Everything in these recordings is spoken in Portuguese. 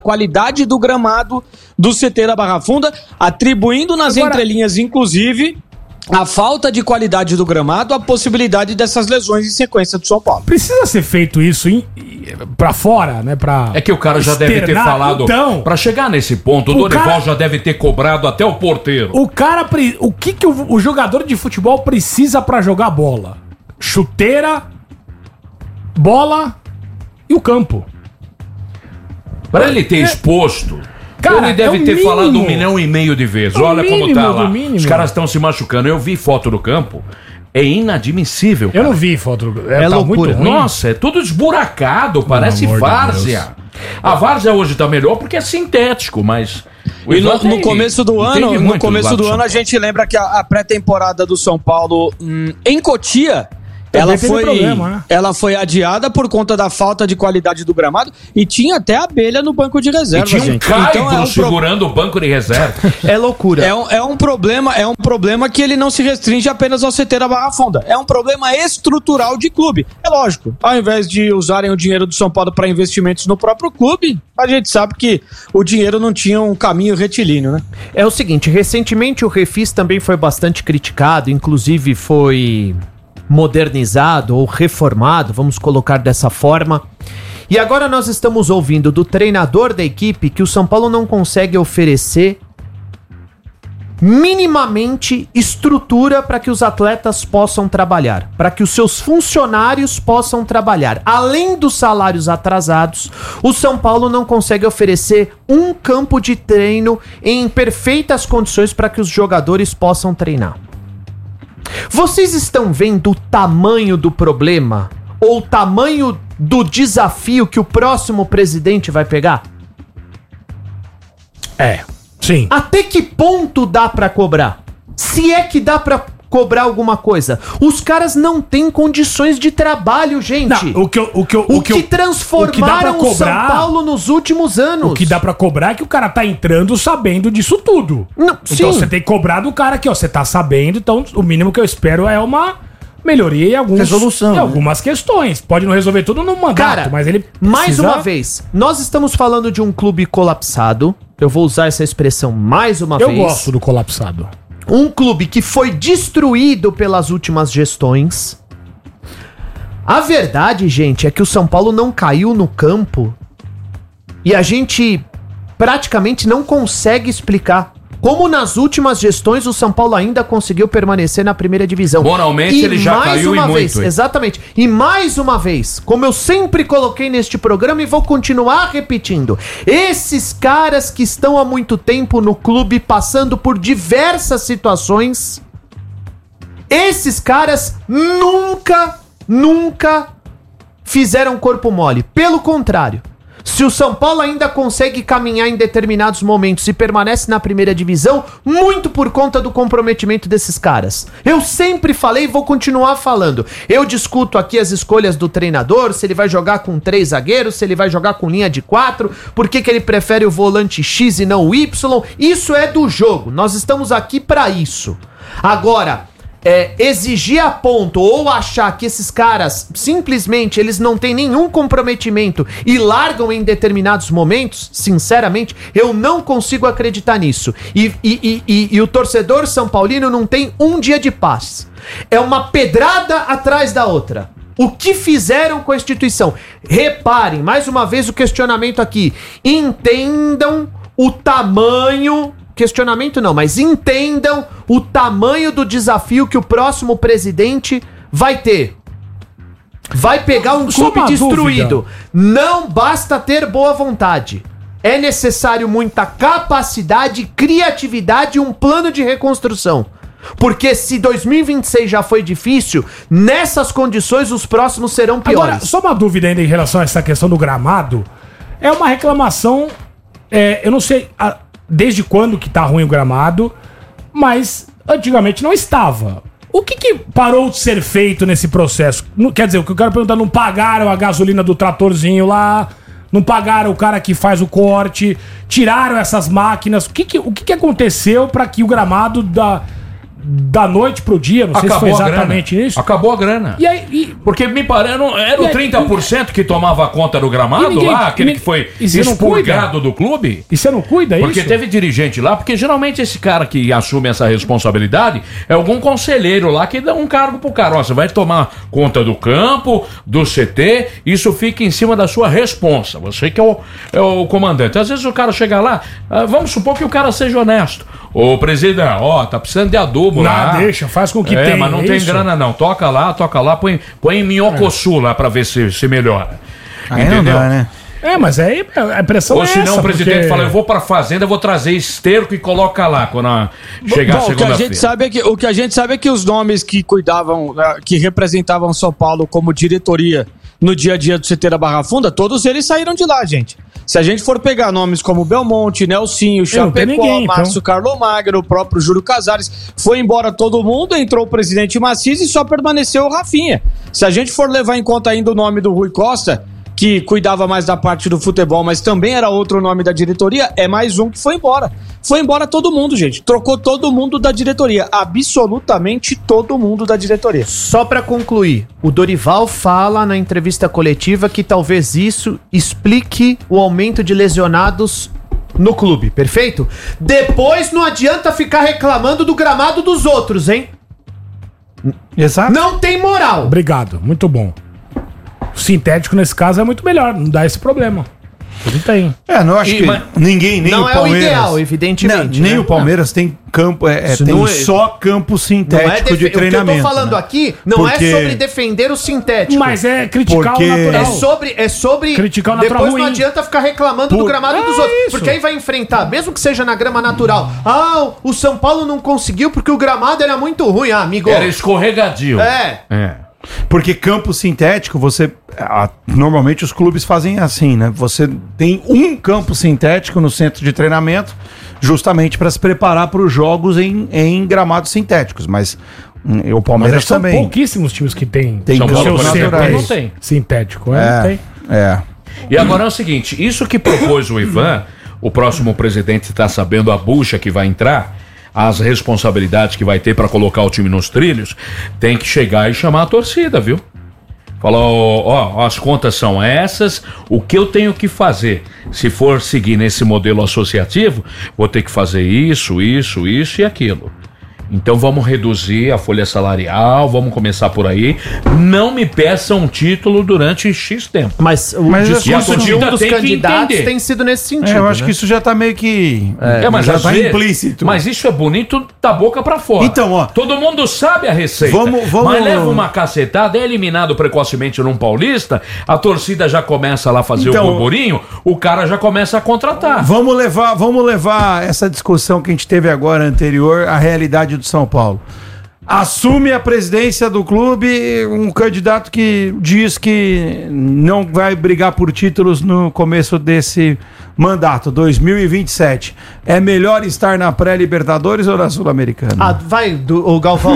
qualidade do gramado do CT da Barra Funda, atribuindo nas entrelinhas, inclusive, a falta de qualidade do gramado, a possibilidade dessas lesões em sequência do São Paulo. Precisa ser feito isso pra fora, né? É que o cara já deve ter falado. Então, pra chegar nesse ponto, o Dorival já deve ter cobrado até o porteiro. O que o jogador de futebol precisa pra jogar bola? Chuteira, bola e o campo. Pra ele ter exposto, cara, ele deve ter falado 1,5 milhão de vezes. Olha como tá lá. Os caras estão se machucando. Eu vi foto do campo. É inadmissível, cara. Eu não vi foto do... É tá loucura. Muito ruim. Nossa, é tudo esburacado. Parece várzea. A várzea hoje tá melhor porque é sintético, mas... E no começo do ano, a gente lembra que a pré-temporada do São Paulo em Cotia... Ela foi adiada por conta da falta de qualidade do gramado e tinha até abelha no banco de reserva, e tinha um caibro segurando o banco de reserva. É loucura. É um problema que ele não se restringe apenas ao CT da Barra Funda. É um problema estrutural de clube. É lógico, ao invés de usarem o dinheiro do São Paulo para investimentos no próprio clube, a gente sabe que o dinheiro não tinha um caminho retilíneo, né? É o seguinte, recentemente o Refis também foi bastante criticado, inclusive foi... modernizado ou reformado, vamos colocar dessa forma. E agora nós estamos ouvindo do treinador da equipe que o São Paulo não consegue oferecer minimamente estrutura para que os atletas possam trabalhar, para que os seus funcionários possam trabalhar. Além dos salários atrasados, o São Paulo não consegue oferecer um campo de treino em perfeitas condições para que os jogadores possam treinar. Vocês estão vendo o tamanho do problema? Ou o tamanho do desafio que o próximo presidente vai pegar? Sim. Até que ponto dá pra cobrar? Se é que dá pra cobrar alguma coisa. Os caras não têm condições de trabalho, gente. Não, o que transformaram o São Paulo nos últimos anos. O que dá pra cobrar é que o cara tá entrando sabendo disso tudo. Não, então você tem que cobrar do cara aqui, ó. Você tá sabendo, então o mínimo que eu espero é uma melhoria em resolução, algumas questões. Pode não resolver tudo no mandato, cara, mas ele precisa... Mais uma vez, nós estamos falando de um clube colapsado. Eu vou usar essa expressão mais uma vez. Eu gosto do colapsado. Um clube que foi destruído pelas últimas gestões. A verdade, gente, é que o São Paulo não caiu no campo e a gente praticamente não consegue explicar como nas últimas gestões o São Paulo ainda conseguiu permanecer na primeira divisão. Moralmente ele já caiu e muito. Exatamente. E mais uma vez, como eu sempre coloquei neste programa e vou continuar repetindo, esses caras que estão há muito tempo no clube passando por diversas situações, esses caras nunca fizeram corpo mole. Pelo contrário. Se o São Paulo ainda consegue caminhar em determinados momentos e permanece na primeira divisão, muito por conta do comprometimento desses caras. Eu sempre falei e vou continuar falando. Eu discuto aqui as escolhas do treinador, se ele vai jogar com 3 zagueiros, se ele vai jogar com linha de 4, por que ele prefere o volante X e não o Y. Isso é do jogo, nós estamos aqui pra isso. Agora... exigir a ponto ou achar que esses caras simplesmente eles não têm nenhum comprometimento e largam em determinados momentos, sinceramente, eu não consigo acreditar nisso. E o torcedor são paulino não tem um dia de paz. É uma pedrada atrás da outra. O que fizeram com a instituição? Reparem, mais uma vez o questionamento aqui. Entendam o tamanho... Questionamento não, mas entendam o tamanho do desafio que o próximo presidente vai ter. Vai pegar um clube destruído. Não basta ter boa vontade. É necessário muita capacidade, criatividade e um plano de reconstrução. Porque se 2026 já foi difícil, nessas condições os próximos serão piores. Agora, só uma dúvida ainda em relação a essa questão do gramado. É uma reclamação, eu não sei... desde quando que tá ruim o gramado, mas antigamente não estava. O que parou de ser feito nesse processo? Quer dizer, o que eu quero perguntar, não pagaram a gasolina do tratorzinho lá, não pagaram o cara que faz o corte, tiraram essas máquinas. O que aconteceu para que o gramado da noite pro dia, não sei se foi exatamente isso. Acabou a grana. E aí, porque me parece, era o 30% que tomava conta do gramado lá, aquele que foi expurgado do clube. E você não cuida isso? Porque teve dirigente lá, porque geralmente esse cara que assume essa responsabilidade é algum conselheiro lá que dá um cargo pro cara. Ó, você vai tomar conta do campo, do CT, isso fica em cima da sua responsa. Você que é o comandante. Às vezes o cara chega lá, vamos supor que o cara seja honesto. Ô, presidente, tá precisando de adubo lá. Não, deixa, faz com que tenha. Mas não tem grana não. Toca lá, põe em minhocossu lá pra ver se melhora. Aí entendeu? Não dá, né? Mas aí a pressão ou senão o presidente fala, eu vou pra fazenda, vou trazer esterco e coloca lá quando chegar a segunda-feira. O que a gente sabe é que os nomes que cuidavam, que representavam São Paulo como diretoria no dia a dia do CT da Barra Funda, todos eles saíram de lá, gente. Se a gente for pegar nomes como Belmonte, Nelsinho, Chapecó, Márcio Carlomagno, o próprio Júlio Casares, foi embora todo mundo, entrou o presidente Maciz e só permaneceu o Rafinha. Se a gente for levar em conta ainda o nome do Rui Costa, que cuidava mais da parte do futebol, mas também era outro nome da diretoria, é mais um que foi embora. Foi embora todo mundo, gente. Trocou todo mundo da diretoria. Absolutamente todo mundo da diretoria. Só pra concluir, o Dorival fala na entrevista coletiva que talvez isso explique o aumento de lesionados no clube, perfeito? Depois não adianta ficar reclamando do gramado dos outros, hein? Exato. Não tem moral. Obrigado, muito bom. O sintético, nesse caso, é muito melhor, não dá esse problema. Não tem. Não acho que ninguém, nem não o Palmeiras... Não é o ideal, evidentemente. Nem o Palmeiras tem campo, tem só campo sintético de treinamento. O que eu tô falando aqui não é sobre defender o sintético. Mas é criticar o natural. É sobre criticar o natural. Depois não adianta ficar reclamando do gramado dos outros. Porque aí vai enfrentar, mesmo que seja na grama natural. O São Paulo não conseguiu porque o gramado era muito ruim, amigo. Era escorregadio. Porque campo sintético, normalmente os clubes fazem assim, né? Você tem um campo sintético no centro de treinamento, justamente para se preparar para os jogos em gramados sintéticos. Mas o Palmeiras também. São pouquíssimos times que tem São Paulo, não tem sintético. Não tem. E agora é o seguinte: isso que propôs o Ivan, o próximo presidente está sabendo a bucha que vai entrar. As responsabilidades que vai ter para colocar o time nos trilhos, tem que chegar e chamar a torcida, viu? Falar, as contas são essas, o que eu tenho que fazer? Se for seguir nesse modelo associativo, vou ter que fazer isso e aquilo. Então vamos reduzir a folha salarial, vamos começar por aí. Não me peçam um título durante X tempo. Mas o discurso de um dos candidatos tem sido nesse sentido. Eu acho que isso já tá meio que... mas já tá implícito. Mas isso é bonito da boca pra fora. Então, todo mundo sabe a receita. Mas leva uma cacetada, é eliminado precocemente num paulista, a torcida já começa lá a fazer o burburinho, o cara já começa a contratar. Vamos levar essa discussão que a gente teve agora anterior à realidade do São Paulo. Assume a presidência do clube um candidato que diz que não vai brigar por títulos no começo desse mandato, 2027. É melhor estar na pré-Libertadores ou na Sul-Americana? O Galvão.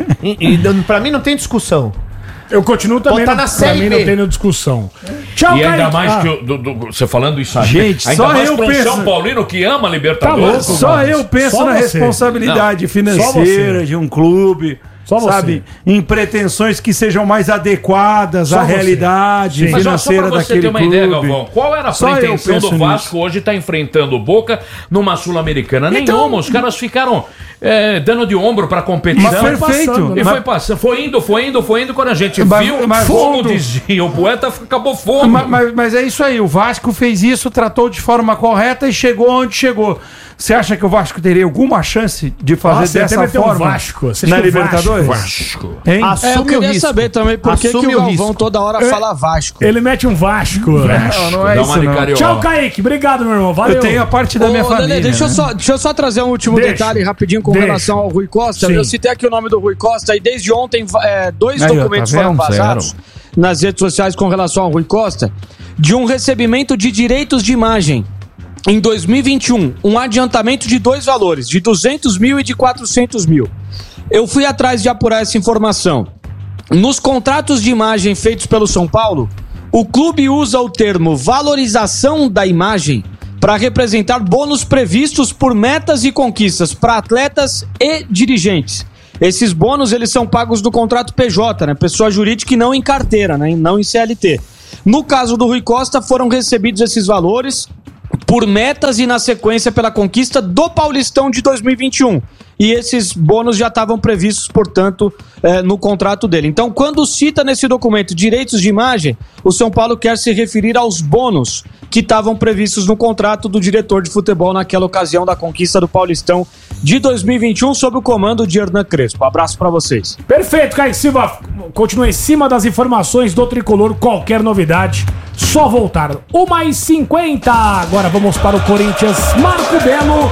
Pra mim não tem discussão. Eu continuo também. Tá na série B. Não tem discussão. Tchau, e ainda mais que você falando isso aí. Gente, ainda só mais eu penso. São Paulino que ama Libertadores. Tá louco, só eu penso na responsabilidade financeira de um clube. Sabe? Em pretensões que sejam mais adequadas à realidade financeira daquele clube. Mas só pra você ter uma ideia, Galvão, qual era a pretensão do Vasco hoje estar enfrentando o Boca numa Sul-Americana? Nenhuma, os caras ficaram dando de ombro pra competição. Mas perfeito. E foi passando, foi indo, quando a gente viu, como dizia o poeta, acabou fundo. Mas é isso aí, o Vasco fez isso, tratou de forma correta e chegou onde chegou. Você acha que o Vasco teria alguma chance de fazer dessa forma na Libertadores? Vasco. Eu queria saber também por que o Galvão toda hora fala Vasco. Ele mete um Vasco. Não é isso, não. Tchau, Kaique. Obrigado, meu irmão. Valeu. Eu tenho a parte da minha família. Deixa eu só trazer um último detalhe rapidinho com relação ao Rui Costa. Eu citei aqui o nome do Rui Costa e desde ontem dois documentos foram vazados nas redes sociais com relação ao Rui Costa de um recebimento de direitos de imagem. Em 2021, um adiantamento de 2 valores, de 200 mil e de 400 mil. Eu fui atrás de apurar essa informação. Nos contratos de imagem feitos pelo São Paulo, o clube usa o termo valorização da imagem para representar bônus previstos por metas e conquistas para atletas e dirigentes. esses bônus eles são pagos do contrato PJ, né? Pessoa jurídica e não em carteira, né? Não em CLT. No caso do Rui Costa, foram recebidos esses valores por metas e na sequência pela conquista do Paulistão de 2021. E esses bônus já estavam previstos, portanto, no contrato dele. Então, quando cita nesse documento direitos de imagem, o São Paulo quer se referir aos bônus que estavam previstos no contrato do diretor de futebol naquela ocasião da conquista do Paulistão de 2021, sob o comando de Hernan Crespo. Abraço pra vocês. Perfeito, Kaique Silva. Continua em cima das informações do Tricolor. Qualquer novidade, só voltar. 1h50. Agora vamos para o Corinthians. Marco Belo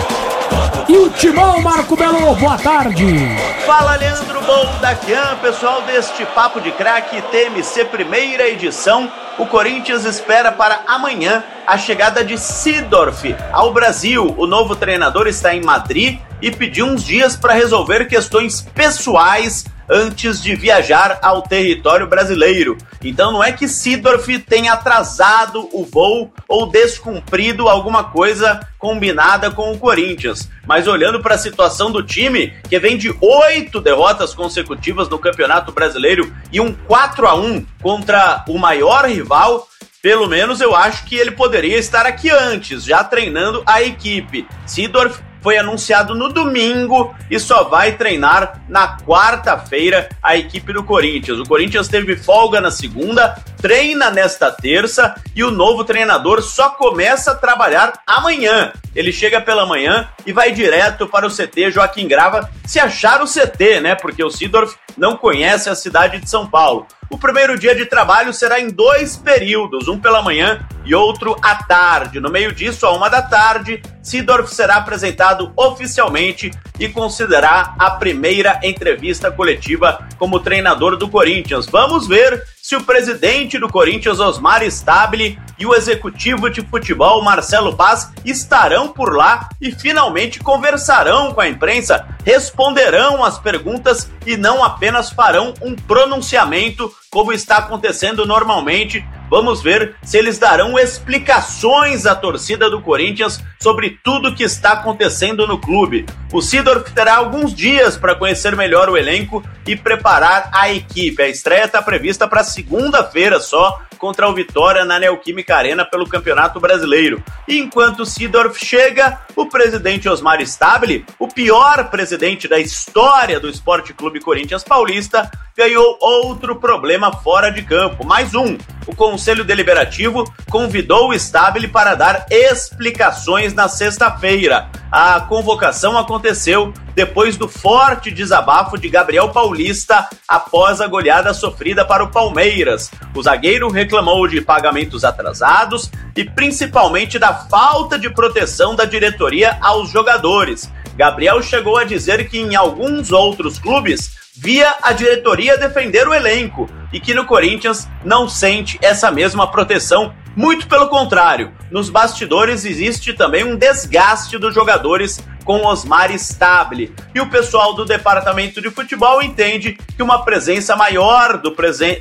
e o Timão. Marco Belo, boa tarde. Fala, Leandro Boldaquian, pessoal deste Papo de Craque TMC primeira edição. O Corinthians espera para amanhã a chegada de Seedorf ao Brasil. O novo treinador está em Madrid e pediu uns dias para resolver questões pessoais antes de viajar ao território brasileiro. Então não é que Seedorf tenha atrasado o voo ou descumprido alguma coisa combinada com o Corinthians, mas olhando para a situação do time, que vem de 8 derrotas consecutivas no Campeonato Brasileiro e um 4-1 contra o maior rival, pelo menos eu acho que ele poderia estar aqui antes, já treinando a equipe. Seedorf foi anunciado no domingo e só vai treinar na quarta-feira a equipe do Corinthians. O Corinthians teve folga na segunda, treina nesta terça e o novo treinador só começa a trabalhar amanhã. Ele chega pela manhã e vai direto para o CT Joaquim Grava, se achar o CT, né? Porque o Seedorf não conhece a cidade de São Paulo. O primeiro dia de trabalho será em 2 períodos, um pela manhã e outro à tarde. No meio disso, à 1h, Seedorf será apresentado oficialmente e considerará a primeira entrevista coletiva como treinador do Corinthians. Vamos ver se o presidente do Corinthians, Osmar Stabile, e o executivo de futebol, Marcelo Paz, estarão por lá e finalmente conversarão com a imprensa, responderão as perguntas e não apenas farão um pronunciamento como está acontecendo normalmente. Vamos ver se eles darão explicações à torcida do Corinthians sobre tudo que está acontecendo no clube. O Seedorf terá alguns dias para conhecer melhor o elenco e preparar a equipe. A estreia está prevista para segunda-feira só, contra o Vitória na Neoquímica Arena pelo Campeonato Brasileiro. E enquanto o Seedorf chega, o presidente Osmar Stabile, o pior presidente da história do Esporte Clube Corinthians Paulista, ganhou outro problema fora de campo. Mais um. O Conselho Deliberativo convidou o Stabile para dar explicações na sexta-feira. A convocação aconteceu depois do forte desabafo de Gabriel Paulista após a goleada sofrida para o Palmeiras. O zagueiro reclamou de pagamentos atrasados e principalmente da falta de proteção da diretoria aos jogadores. Gabriel chegou a dizer que em alguns outros clubes via a diretoria defender o elenco e que no Corinthians não sente essa mesma proteção. Muito pelo contrário, nos bastidores existe também um desgaste dos jogadores com Osmar Stabile. E o pessoal do departamento de futebol entende que uma presença maior do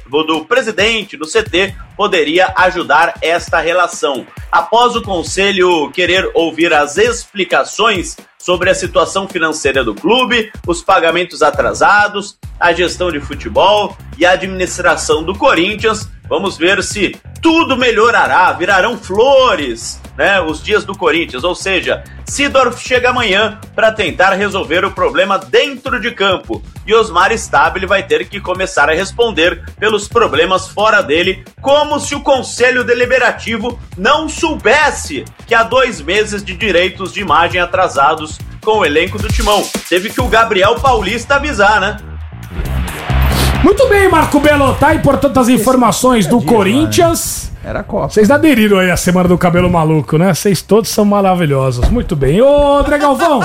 presidente do CT poderia ajudar esta relação. Após o conselho querer ouvir as explicações sobre a situação financeira do clube, os pagamentos atrasados, a gestão de futebol e a administração do Corinthians, vamos ver se tudo melhorará, virarão flores, né, os dias do Corinthians. Ou seja, Seedorf chega amanhã para tentar resolver o problema dentro de campo e Osmar Stabile vai ter que começar a responder pelos problemas fora dele, como se o Conselho Deliberativo não soubesse que há 2 meses de direitos de imagem atrasados com o elenco do Timão. Teve que o Gabriel Paulista avisar, né? Muito bem, Marco Belo, tá aí, portanto, as informações do Corinthians. Era a Copa. Vocês aderiram aí à Semana do Cabelo Maluco, né? Vocês todos são maravilhosos. Muito bem. Ô, André Galvão!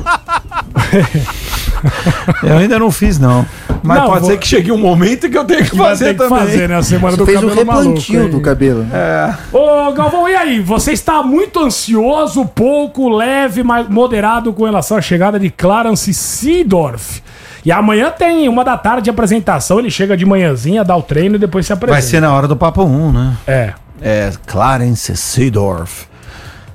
Eu ainda não fiz, não. Mas não, pode ser que chegue um momento que eu tenha que fazer também. Fazer, né? A Semana do Cabelo Maluco. Fez o replantio do cabelo. É. Ô, Galvão, e aí? Você está muito ansioso, pouco, leve, mas moderado com relação à chegada de Clarence Seedorf. E amanhã tem 1h de apresentação, ele chega de manhãzinha, dá o treino e depois se apresenta. Vai ser na hora do Papo 1, né? É. É, Clarence Seedorf.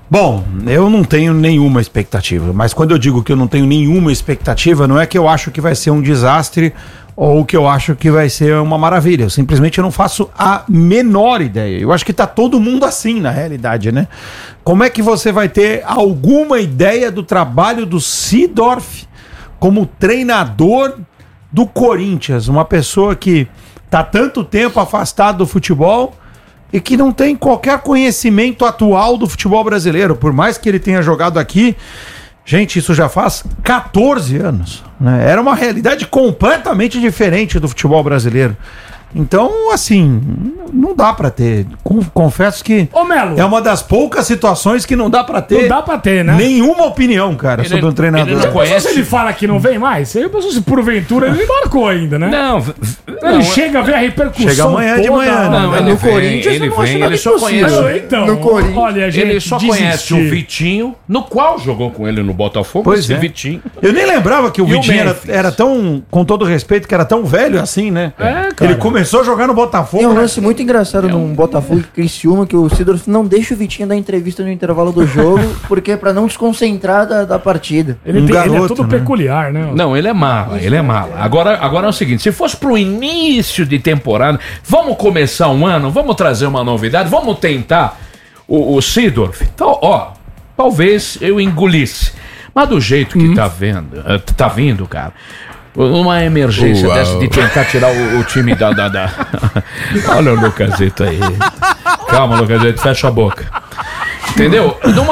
Bom, eu não tenho nenhuma expectativa, mas quando eu digo que eu não tenho nenhuma expectativa, não é que eu acho que vai ser um desastre ou que eu acho que vai ser uma maravilha. Eu simplesmente não faço a menor ideia. Eu acho que tá todo mundo assim na realidade, né? Como é que você vai ter alguma ideia do trabalho do Seedorf como treinador do Corinthians? Uma pessoa que tá tanto tempo afastado do futebol e que não tem qualquer conhecimento atual do futebol brasileiro, por mais que ele tenha jogado aqui. Gente, isso já faz 14 anos, né? Era uma realidade completamente diferente do futebol brasileiro. Então, assim, não dá pra ter. Confesso que Ô, Melo, é uma das poucas situações que não dá pra ter. não dá pra ter, né? Nenhuma opinião, cara, sobre um treinador. ele não conhece- Se ele fala que não vem mais, eu penso se porventura ele marcou ainda, né? Não, Ele chega a ver a repercussão Chega amanhã de manhã, não, né? ele No vem, Corinthians, ele eu não acho vem, nada ele só impossível. conhece. Então, No Corinthians. olha, gente, Ele só conhece o desistir. Vitinho, no qual jogou com ele no Botafogo. Pois esse é. Vitinho. Eu nem lembrava que o E o Vitinho Memphis? era tão, com todo respeito, que era tão velho assim, né? É, cara. Ele começou a jogar no Botafogo. Tem um né? lance muito engraçado num Botafogo e Criciúma, que o Seedorf não deixa o Vitinho dar entrevista no intervalo do jogo, porque é pra não desconcentrar da partida. Ele, Um ele é garoto, todo né? peculiar, né? Não, ele é mala, ele é mala. Agora é o seguinte, se fosse pro início de temporada, vamos começar um ano, vamos trazer uma novidade, vamos tentar o Seedorf. Então, ó, talvez eu engolisse. Mas do jeito que tá vindo, cara, uma emergência dessa de tentar tirar o time da... Olha o Lucasito aí. Calma, Lucasito, fecha a boca. Entendeu?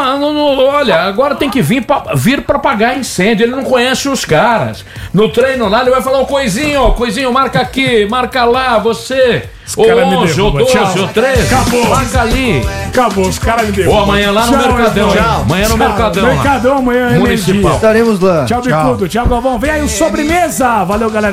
Olha, agora tem que vir pra apagar incêndio. Ele não conhece os caras. No treino lá, ele vai falar: Coisinho, marca aqui, marca lá, você. O cara me 11, o derruba. 12, Tchau. o 13. Acabou. Marca ali. Acabou, os caras me Ou derrubam. amanhã lá no Tchau, Mercadão. irmão. Hein? Amanhã no Mercadão. lá. Mercadão, amanhã é Municipal. energia. Estaremos lá. Tchau, Bicudo. Tchau, Galvão. Vem aí o sobremesa. Valeu, galera.